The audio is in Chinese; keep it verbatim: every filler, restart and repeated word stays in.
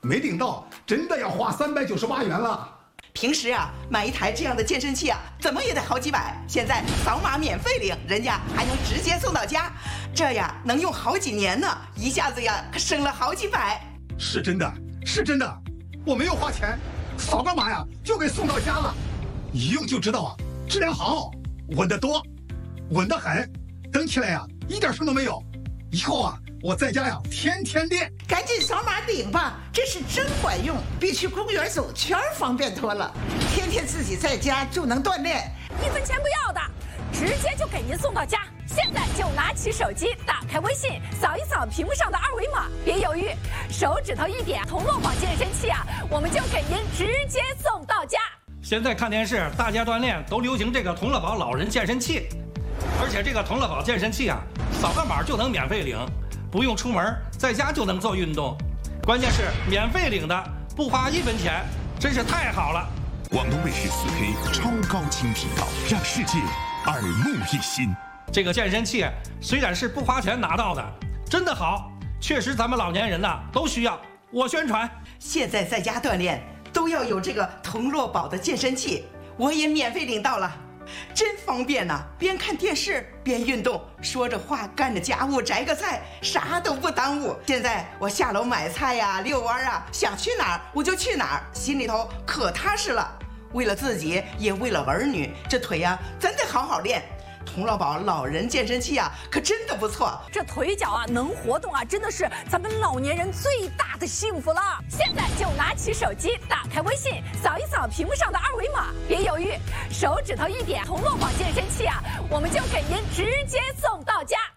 没领到，真的要花三百九十八元了。 平时啊，买一台这样的健身器啊，怎么也得好几百。现在扫码免费领，人家还能直接送到家，这呀能用好几年呢，一下子呀可省了好几百。 是真的，是真的，我没有花钱，扫个码呀就给送到家了，一用就知道啊，质量好，稳得多，稳得很，蹬起来呀一点声都没有。以后啊，我在家呀天天练。 赶紧扫码领吧，这是真管用，比去公园走圈方便多了。天天自己在家就能锻炼， 一分钱不要的，直接就给您送到家。现在就拿起手机，打开微信，扫一扫屏幕上的二维码，别犹豫，手指头一点，同乐宝健身器啊，我们就给您直接送到家。 现在看电视，大家锻炼都流行这个同乐宝老人健身器，而且这个同乐宝健身器啊，扫个码就能免费领。不用出门，在家就能做运动，关键是免费领的，不花一分钱，真是太好了！ 广东卫视四 K 超高清频道，让世界耳目一新。 这个健身器虽然是不花钱拿到的，真的好，确实咱们老年人呐都需要。我宣传， 现在在家锻炼都要有这个同乐宝的健身器，我也免费领到了。真方便呐、啊！边看电视边运动，说着话干着家务，摘个菜，啥都不耽误。现在我下楼买菜呀、遛弯啊，想去哪儿我就去哪儿，心里头可踏实了。为了自己，也为了儿女，这腿呀、啊、真得好好练。同乐宝老人健身器啊，可真的不错。 这腿脚啊能活动啊，真的是咱们老年人最大的幸福了。现在就拿起手机，打开微信，扫一扫屏幕上的二维码，别犹豫，手指头一点，同乐宝健身器啊，我们就给您直接送到家。